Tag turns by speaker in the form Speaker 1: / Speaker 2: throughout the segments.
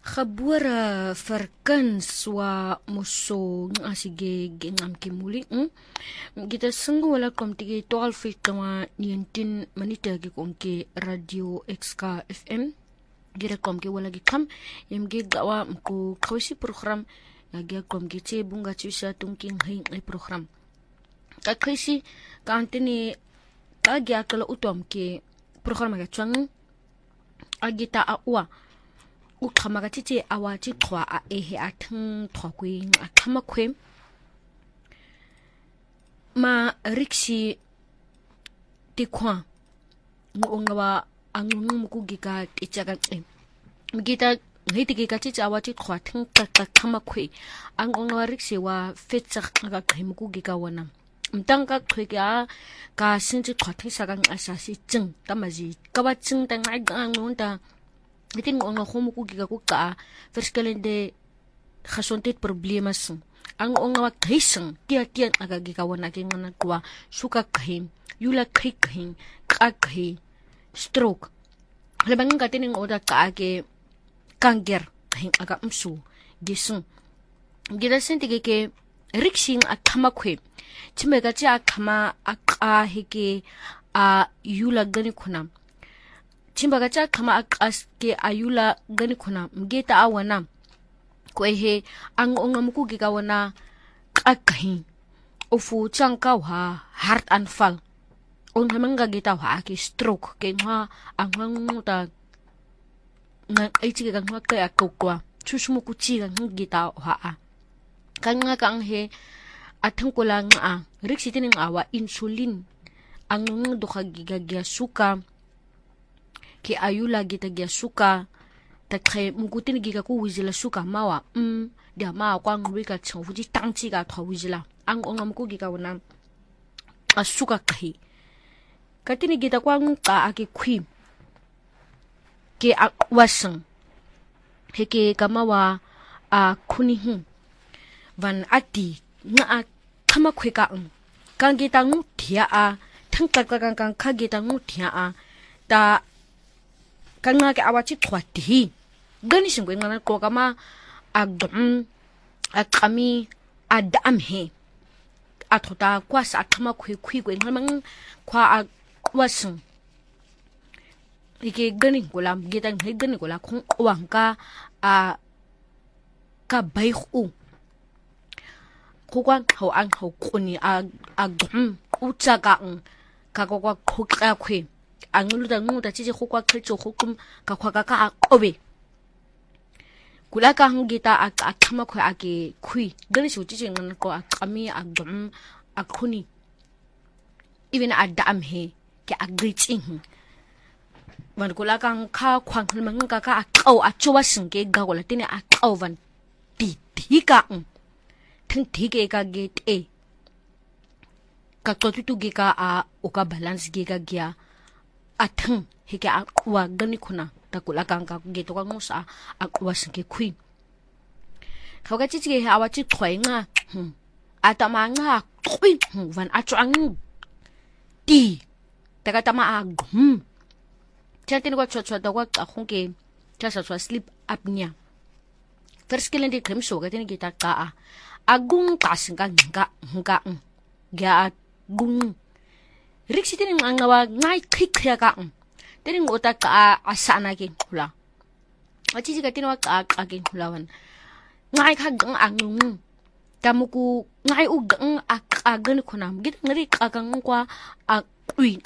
Speaker 1: Gebore verkens wa moso asige gengam kimuli kita sungguh wala kom tigi 12 kama 19 menit gi konke radio XK FM gira kom ke wala gi kam yem gi gawa ko khawsi program ya gi kom gi che bunga chusa tungking hai program ka khisi ka antini ka gi akala utom ke program ga chang agita awa ukhamaka titi awati khwa a ehe athang thokwe akhama khwe ma riksi tikwa ngwa angungu mukugika tichaka mgita ngiti ka titi awati khwa thang khama khwe angongwa riksi wa fetsa ka khimukugika wana mtanga khweka ka sinti khwathisa ka asasi tsing tamazi ka ba tsing ta ngai ngonta itin ngo khomu ku giga ku ka verskelende gesondheid probleme sing ang wa khising tia aga giga wana ke ngana kwa suka khin yula khin ka khin stroke le bang ka tin ngo da ka ke kanker khin aga msu gisung gira senti ke riksing akhama khwe chimega cha khama aka heke a yula gani khunam chimbaga cha khama aske ayula gani khuna mgeta awana kwehe ang ongamuku giga wana akahi ofu changka wa heart anfall on hamanga geta wa ke stroke ke ngwa angwanguta na aichi ga ngwa ka akokwa chusumu kuchi ga ngita wa a kanga kang he athangkola nga riksitini ngawa insulin ang ngudukha giga gya suka ke ayula gita gya suka takhe mukutin giga ku wizila suka mawa dia ma kwa ngwika chawuji tangchi ga thawujila ang ongam ku giga wana asuka kai katini gita kwa ngka ake khwi ke akwasang heke kamawa a khuni van ati nga khama khweka kang gita ngu thia a thangka kang kha gita ngu thia a ta kanga ke awachi khwati gani singwe ngana ko kama agdum akami adam he athota kwasa athama khwi ngam kwa akwasung ike gani golam getan he gani gola khong wangka a ka baihu kokwa kho an kho kuni agdum utsaga ka kokwa khokra khwe anguluta nguta chiche khokwa khelcho khokum ka khwaka ka obe kulaka ngita akhama khwe ake khwi gani shu chiche ngan ko akami agdum akhuni even adam he ke agriching van kulaka kha khwang mang ka ka akau achowa singke ga gola tine akau van ti ka thing thike ka get e ka totu ge ka a oka balance ge ka gya athang heke akwa gani khuna takula kangka geto ka ngosa akwa singke khwi khawga chichi he awachi khwainga atama nga khwi van achang ti taka tama chatin ko chotwa da kwa khonke chasa swa sleep apnea first kelende kremso ga tin gita ka agung tasinga nga ga gung riksitini ngawa ngai khikya ka tering ota ka asana ke khula achi ka tinwa ka ke khulawan ngai kha gang angung tamuku ngai u gang agan khunam git ngri ka gang kwa akui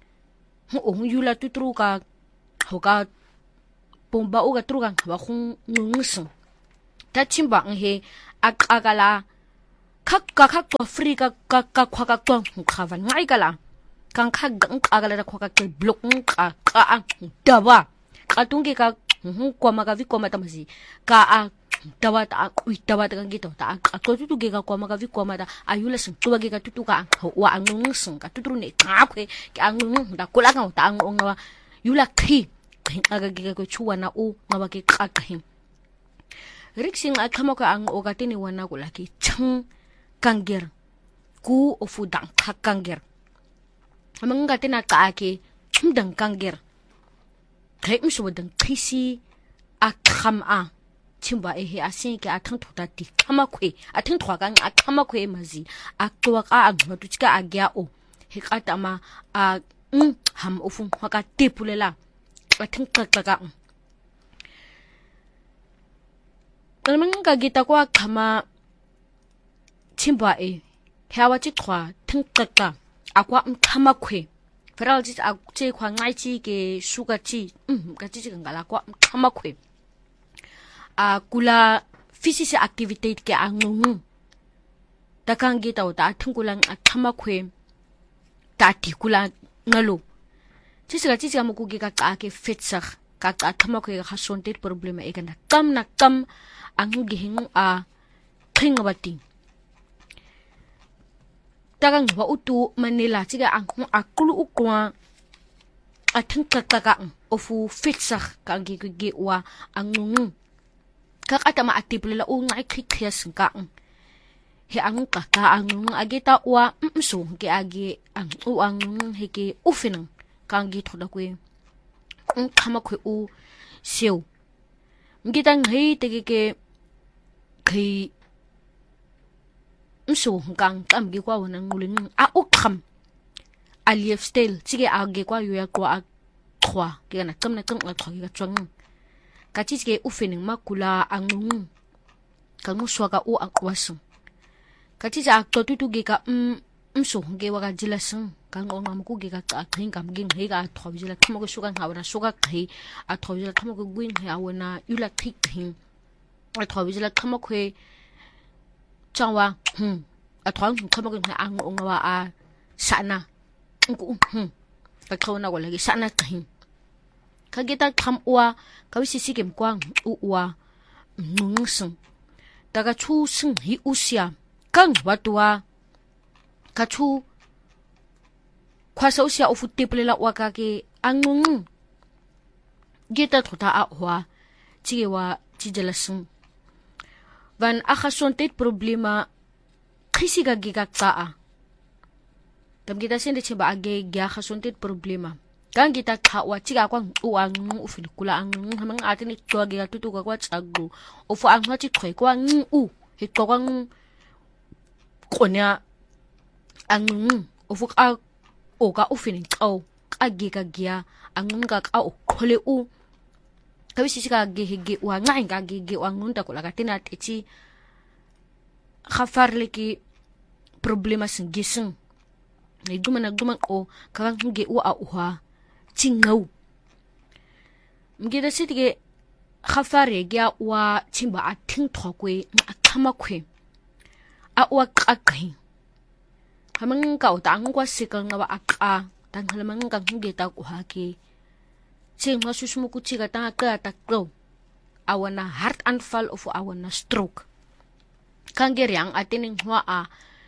Speaker 1: yula tutru ka hoka pomba u ga tru gang ba khung ngungsu ta chimba he akagala khak to free ka khwa ka to khavan ngai kala kang khagang agala khwa ka block ka dawa atungi ka kwa magavi kwa matamasi ka dawa ta dawa ta ngito ta atotu ge ka kwa magavi kwa mata ayula sing tuwa ge ka tutuka wa angung sing ka tutru ne ka kwe ke angung da kula ka ta angung wa yula khi aga ge ko chuwa na u ngawa ke ka kahim riksing akhama ka ang ogatini wana kula ki chang kangger ku ofu dang kangger amang gatina ka ake chumdang kangger kai msu dang khisi akham a chimba he asinke athanthuta ti xhamakwe athenthwa ka xhamakwe mazi aqwa ka angcwatuka agya o he qatama a ham ofung ka tipulela athenqaqa ka qalmanga gita kwa xhama chimba hawa chi khwa thenqaqa akwa xhamakwe feral ji a che khwa ngai chi ke sugar chi ka chi ngala kwa xhamakwe a kula physical activity ke angungu takangi ta uta thungulang athamakwe ta tikula ngalo chisiga mukugi ka ke fetsag ka athamakwe ga sonte problema e kana kam angugi hingu a khingabati tagang wa utu manila chiga angu akulu ukwa athankaka ofu fetsag ka ngi wa angungu kakatama atipulela unga ikhikhiyas ka he angka ka angung agita wa mso ke agi ang heke ufin kangi thoda kwe khama kwe u seo ngita ngai teke kai mso kang kamgi kwa wona ngulin a ukham a lifestyle sige agi kwa yoya kwa khwa ke na kamna kam khwa ke tswang kachike ufening makula angung kangu swaka u akwasu kachicha aktotutuge ka mso nge waka jilasung kangu ngamukuge ka aqhinga mging hega athobjela khamo suka ngawona suka qhi athobjela khamo ku gwin he awona yula qhi athobjela khamo khwe chawa athong khamo ku angu ngawa a sana ngu ka khona wala ke sana qhi kagita kham uwa kawisi ke mkwang uwa nungsung daga chu sing hi usia kang watwa kachu kwasa usia ofuteplela waka ke angung gita thota a hwa chiwa chijelasung van akhasontet problema khisiga giga tsaa tamgita sende cheba age gya khasontet problema kangita khawa chiga kwa uang ufilikula ang hamang atin itwage ka tutuka kwa tsaggo ofu ang hachi khoi kwa he kwang konya ang ofu ka o ka ufinin qaw age ka gya ang ka o khole u kabisi chiga ge wa ngai ka ge wa ngunta ko laga tina techi khafarle ki problema singising ne gumana o ka nge u a uha chingau mgida sitige khafare gya wa chimba athing thokwe akhamakwe a wa qaqhi hamang ka uta angwa sikal ngawa aqqa tanghalamang ka ngeta ku hake chingwa susumuku chiga ta ka taklo awana heart anfall of awana stroke kangeriang atining hwa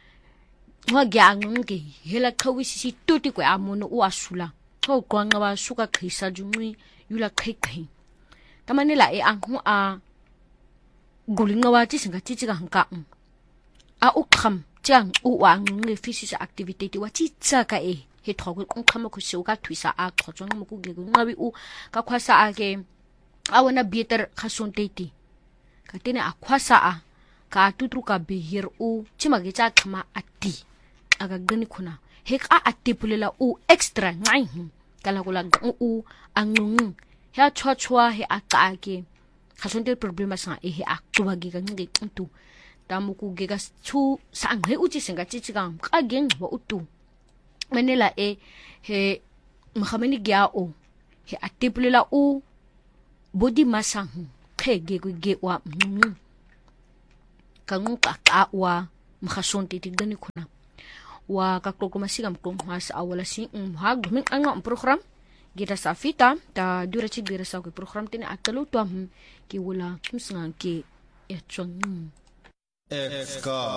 Speaker 1: gya ngi hela khawisi tuti ko amono u asula ho kwanga wa suka khisa jungwi yula khai tamanela e anghu a gulinga wa chi singa chi hangka a ukham chang u wa ngi physical activity wa chi tsaka he thogo khama khu suka thuisa a khojong mo ku ge ngawi u ka khwasa a ke a wana better khasonteiti ka tene a khwasa a ka tutru ka behir u chimage cha khama ati aga gani khuna he ka atipulela u extra ngai kala kula u angung ya chwa he akake khasonte problema sa he akwa gi ga ngi tu tamuku ge ga chu sang he uchi singa chichigam ka geng wa utu menela he mkhameni gya o he atipulela u body mass khe ge wa kangu ka wa mkhasonte tigani khuna wa kaklokoma sigam kong mas awala sing ha guming ang program gira sa fita ta dura chi gira sa ko program tin atalo to ki wala kimsang ki ya chong